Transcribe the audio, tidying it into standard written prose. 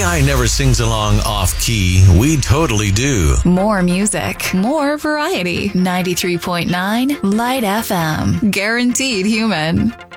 guy never sings along off key. We totally do. More music, more variety. 93.9 Light FM. Guaranteed human.